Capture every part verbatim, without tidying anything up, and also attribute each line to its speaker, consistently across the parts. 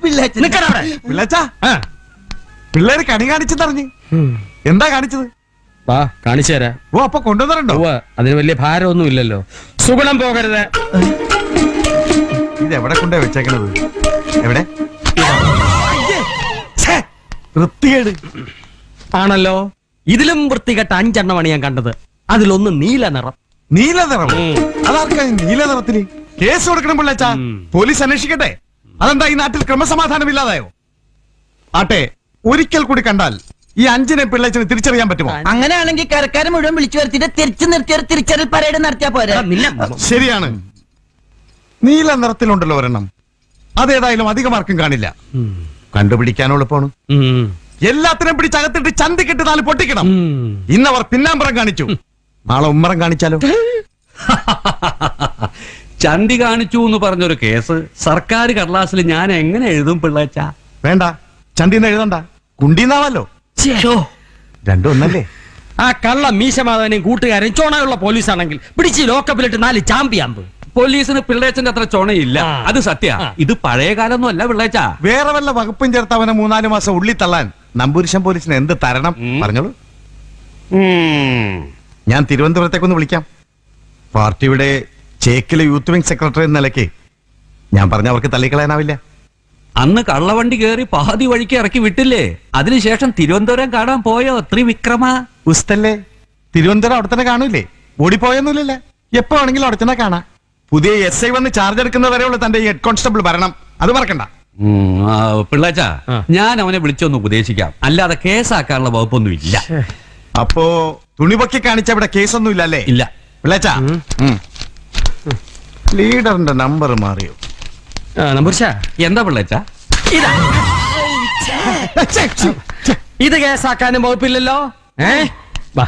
Speaker 1: പിള്ളേച്ചാ പിള്ളേര് കണി കാണിച്ചെന്നറിഞ്ഞ് എന്താ കാണിച്ചത്?
Speaker 2: വാ കാണിച്ചു തരാ.
Speaker 1: ഓ അപ്പൊ കൊണ്ടുവന്നിട്ടുണ്ടോ?
Speaker 2: അതിന് വലിയ ഭാരമൊന്നും ഇല്ലല്ലോ. സുഗുണം പോകരുത്.
Speaker 1: ഇത് എവിടെ കൊണ്ടേ വെച്ചേക്കണത്? എവിടെ? വൃത്തികേട്
Speaker 2: ആണല്ലോ. ഇതിലും വൃത്തികെട്ട അഞ്ചെണ്ണമാണ് ഞാൻ കണ്ടത്. അതിലൊന്ന് നീല നിറം.
Speaker 1: നീല നിറം? അതാർക്കാ നീല നിറത്തിന്? കേസ് കൊടുക്കണം പിള്ളേച്ചാ. പോലീസ് അന്വേഷിക്കട്ടെ. അതെന്താ ഈ നാട്ടിൽ ക്രമസമാധാനം ഇല്ലാതായോ? ആട്ടെ, ഒരിക്കൽ കൂടി കണ്ടാൽ ഈ അഞ്ചിനെ പിള്ളേച്ചിന് തിരിച്ചറിയാൻ പറ്റുമോ?
Speaker 3: അങ്ങനെയാണെങ്കിൽ കരക്കാരെ മുഴുവൻ വിളിച്ചു വരുത്തിട്ട് തിരിച്ചു നിർത്തിയ തിരിച്ചറിയൽ പരേഡ് നടത്തിയാ പോരെ?
Speaker 1: ശരിയാണ്. നീല നിറത്തിലുണ്ടല്ലോ ഒരെണ്ണം. അതേതായാലും അധികമാർക്കും കാണില്ല. കണ്ടുപിടിക്കാൻ എളുപ്പമാണ്. എല്ലാത്തിനും പിടിച്ചകത്തിട്ട് ചന്തിക്കിട്ട് നാല് പൊട്ടിക്കണം. ഇന്നവർ പിന്നാമ്പറം കാണിച്ചു, നാളെ ഉമ്മറം കാണിച്ചാലോ?
Speaker 4: ചന്തി കാണിച്ചു എന്ന് പറഞ്ഞൊരു കേസ് സർക്കാർ കടലാസിൽ ഞാൻ എങ്ങനെ എഴുതും പിള്ളേച്ച?
Speaker 1: വേണ്ട, ചന്തിന്ന് എഴുതണ്ട, കുണ്ടീന്നാവല്ലോ. രണ്ടും ഒന്നല്ലേ?
Speaker 2: ആ കള്ള മീശമാധവനെയും കൂട്ടുകാരൻ ചോണയുള്ള പോലീസാണെങ്കിൽ പിടിച്ച് ലോക്കപ്പിലിട്ട് നാല് ചാമ്പിയാമ്പ്.
Speaker 4: പോലീസിന് പിള്ളേച്ചന്റെ അത്ര ചൊണയില്ല, അത് സത്യ. ഇത് പഴയ കാലൊന്നും അല്ല പിള്ളേച്ച.
Speaker 1: വേറെ വല്ല വകുപ്പും ചേർത്ത് അവനെ മൂന്നാല് മാസം ഉള്ളി തള്ളാൻ നമ്പൂരിശം പോലീസിന് എന്ത് തരണം പറഞ്ഞോളൂ. ഞാൻ തിരുവനന്തപുരത്തേക്കൊന്ന് വിളിക്കാം. പാർട്ടിയുടെ ചേക്കിലെ യൂത്ത് വിംഗ് സെക്രട്ടറി എന്ന നിലയ്ക്ക് ഞാൻ പറഞ്ഞ അവർക്ക് തള്ളിക്കളയാനാവില്ല.
Speaker 4: അന്ന് കള്ളവണ്ടി കയറി പാതി വഴിക്ക് ഇറക്കി വിട്ടില്ലേ? അതിനുശേഷം തിരുവനന്തപുരം കാണാൻ പോയോ ത്രിവിക്രമ?
Speaker 1: ഉസ്തല്ലേ, തിരുവനന്തപുരം അവിടെ തന്നെ കാണൂലേ? ഓടിപ്പോയൊന്നുമില്ലല്ലേ? എപ്പോ വേണമെങ്കിലും അവിടെ തന്നെ കാണാം. പുതിയ എസ് ഐ വന്ന് ചാർജ് എടുക്കുന്നവരെയുള്ള തന്റെ ഹെഡ് കോൺസ്റ്റബിൾ ഭരണം അത് മറക്കണ്ട.
Speaker 4: പിള്ളേച്ച, ഞാൻ അവനെ വിളിച്ചൊന്ന് ഉപദേശിക്കാം, അല്ലാതെ കേസാക്കാനുള്ള വകുപ്പൊന്നും ഇല്ല.
Speaker 1: അപ്പോ തുണിപൊക്കി കാണിച്ച ഇവിടെ കേസൊന്നും ഇല്ലല്ലേ?
Speaker 4: ഇല്ല
Speaker 1: പിള്ളേച്ച. ലീഡറിന്റെ നമ്പർ മാറിയോ?
Speaker 4: എന്താ പിള്ളേച്ച?
Speaker 2: ഇത് കേസാക്കാനും വകുപ്പില്ലല്ലോ. ഏ വാ.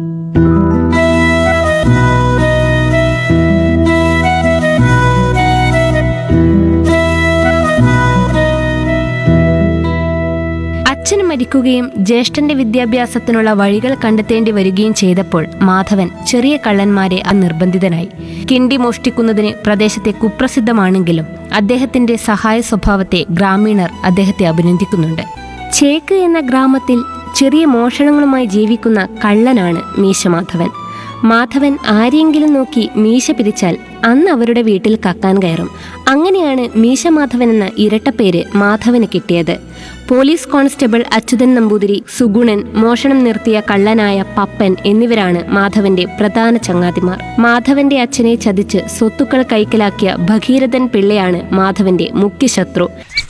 Speaker 5: അച്ഛൻ മരിക്കുകയും ജ്യേഷ്ഠന്റെ വിദ്യാഭ്യാസത്തിനുള്ള വഴികൾ കണ്ടെത്തേണ്ടി വരികയും ചെയ്തപ്പോൾ മാധവൻ ചെറിയ കള്ളന്മാരെ ആ നിർബന്ധിതനായി. കിണ്ടി മോഷ്ടിക്കുന്നതിന് പ്രദേശത്തെ കുപ്രസിദ്ധമാണെങ്കിലും അദ്ദേഹത്തിന്റെ സഹായ സ്വഭാവത്തെ ഗ്രാമീണർ അദ്ദേഹത്തെ അഭിനന്ദിക്കുന്നുണ്ട്. ചേക്ക് എന്ന ഗ്രാമത്തിൽ ചെറിയ മോഷണങ്ങളുമായി ജീവിക്കുന്ന കള്ളനാണ് മീശമാധവൻ. മാധവൻ ആരെങ്കിലും നോക്കി മീശ പിരിച്ചാൽ അന്ന് അവരുടെ വീട്ടിൽ കക്കാൻ കയറും. അങ്ങനെയാണ് മീശമാധവൻ എന്ന ഇരട്ടപ്പേര് മാധവന് കിട്ടിയത്. പോലീസ് കോൺസ്റ്റബിൾ അച്യുതൻ നമ്പൂതിരി, സുഗുണൻ, മോഷണം നിർത്തിയ കള്ളനായ പപ്പൻ എന്നിവരാണ് മാധവന്റെ പ്രധാന ചങ്ങാതിമാർ. മാധവന്റെ അച്ഛനെ ചതിച്ച് സ്വത്തുക്കൾ കൈക്കലാക്കിയ ഭഗീരഥൻ പിള്ളയാണ് മാധവന്റെ മുഖ്യ ശത്രു.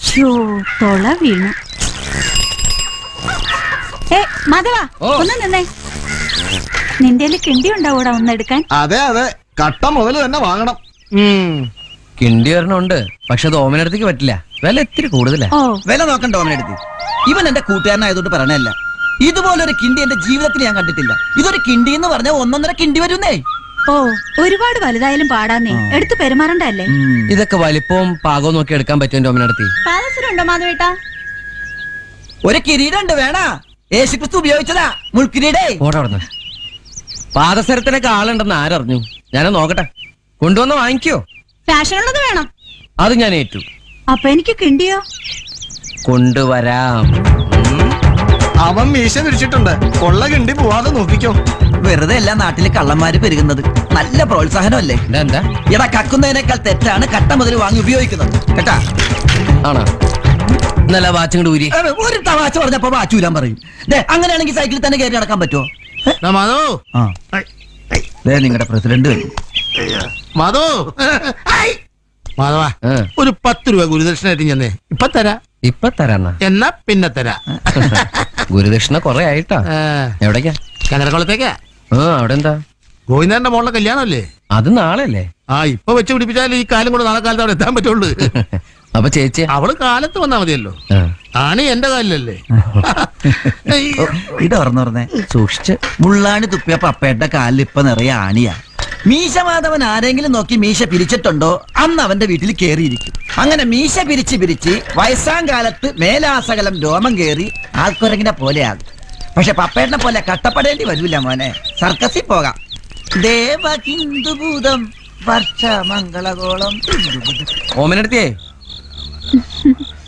Speaker 6: നിന്റെ കിണ്ടി ഉണ്ടാവൂടാ ഒന്നെടുക്കാൻ?
Speaker 7: അതെ അതെ, കട്ട മുതൽ തന്നെ വാങ്ങണം.
Speaker 3: കിണ്ടി ഒരെണ്ണമുണ്ട്, പക്ഷെ അത് ഓമനടുത്തേക്ക് പറ്റില്ല, വില ഇത്തിരി കൂടുതലാ.
Speaker 7: വില നോക്കണ്ട ഓമനടുത്ത്. ഇവൻ എന്റെ കൂട്ടുകാരനായതുകൊണ്ട് പറയണല്ല, ഇതുപോലൊരു കിണ്ടി എന്റെ ജീവിതത്തിൽ ഞാൻ കണ്ടിട്ടില്ല. ഇതൊരു കിണ്ടി എന്ന് പറഞ്ഞാൽ ഒന്നൊന്നര കിണ്ടി വരുന്നേ.
Speaker 6: ഓ, ഒരുപാട് വലുതായാലും പാടാന്നേ, എടുത്ത് പെരുമാറണ്ടല്ലേ?
Speaker 3: ഇതൊക്കെ വലിപ്പവും പാകവും നോക്കി എടുക്കാൻ പറ്റും ഓമനടുത്ത്.
Speaker 6: പാദസരമുണ്ടോ മാധവേട്ടാ?
Speaker 7: ഒരു കിരീടമുണ്ട്, വേണ? യേശുക്രിസ്തു ഉപയോഗിച്ചതാ മുൾക്കിരീടേ.
Speaker 3: ഓടവിടുന്ന് പാദസരത്തിനൊക്കെ ആളുണ്ടെന്ന് ആരറിഞ്ഞു? ഞാനത് നോക്കട്ടെ. കൊണ്ടുവന്ന് വാങ്ങിക്കോ.
Speaker 6: ഫാഷനുള്ളത് വേണം.
Speaker 3: അത് ഞാൻ ഏറ്റു.
Speaker 6: അപ്പൊ എനിക്ക് കിണ്ടിയോ?
Speaker 3: കൊണ്ടുവരാം.
Speaker 7: അവൻ മീശ പിരിച്ചിട്ടുണ്ട്, കൊള്ള കിണ്ടി പോവാതെ നോക്കിക്കോ. വെറുതെ എല്ലാ നാട്ടില് കള്ളന്മാര് പെരുകുന്നത്. നല്ല പ്രോത്സാഹനമല്ലേ?
Speaker 3: എന്താ
Speaker 7: എടാ, കക്കുന്നതിനേക്കാൾ തെറ്റാണ് കട്ട മുതൽ വാങ്ങി ഉപയോഗിക്കുന്നത് കേട്ടാ.
Speaker 3: ആണോ? നല്ല വാച്ചിങ്ങോട് ഊരി.
Speaker 7: ഒരു തമാശ പറഞ്ഞപ്പോ വാച്ചൂരാൻ പറയും. അങ്ങനെയാണെങ്കിൽ സൈക്കിളിൽ തന്നെ കയറി നടക്കാൻ പറ്റുമോ? നിങ്ങളുടെ പ്രസിഡന്റ് വരും.
Speaker 8: മാധോ, മാധവ, ഒരു പത്ത് രൂപ ഗുരുദക്ഷിണായിട്ട് ചെന്നേ. ഇപ്പൊ തരാ.
Speaker 3: ഇപ്പൊ തരാന്നാ?
Speaker 8: എന്നാ പിന്നെ തരാ.
Speaker 3: ഗുരുദക്ഷിണ കൊറേ ആയിട്ടാ. എവിടേക്കാ?
Speaker 8: കനകക്കുളത്തേക്കാ.
Speaker 3: ആ, അവിടെ എന്താ?
Speaker 8: ഗോവിന്ദന്റെ മോളുടെ കല്യാണമല്ലേ?
Speaker 3: അത് നാളെ അല്ലേ?
Speaker 8: ആ, ഇപ്പൊ വെച്ച് പിടിപ്പിച്ചാൽ ഈ കാലം കൊണ്ട് നാളെ കാലത്ത് അവിടെ എത്താൻ പറ്റുള്ളൂ.
Speaker 3: അപ്പൊ ചേച്ചി
Speaker 8: അവള് കാലത്ത് വന്നാ മതിയല്ലോ. ആണി എന്റെ കാലിലല്ലേ?
Speaker 7: ഇത് ഓർന്നോർന്നേ, സൂക്ഷിച്ച്. മുള്ളാണി തുപ്പിയ പപ്പയുടെ കാലിൽ ഇപ്പൊ നിറയെ ആണിയാ. മീശമാധവൻ ആരെങ്കിലും നോക്കി മീശ പിരിച്ചിട്ടുണ്ടോ അന്ന് അവന്റെ വീട്ടിൽ കേറിയിരിക്കും. അങ്ങനെ മീശ പിരിച്ച് പിരിച്ച് വയസ്സാം കാലത്ത് മേലാസകലം രോമം കേറി ആൾക്കുരങ്ങിനെ പോലെയാകും. പക്ഷെ പപ്പേട്ടനെ പോലെ കട്ടപ്പെടേണ്ടി വരൂല മോനെ. സർക്കസിൽ പോകാം. ദേവ ഹിന്ദുഭൂതം വർഷ മംഗളഗോളം.
Speaker 3: ഓമനടുത്തേ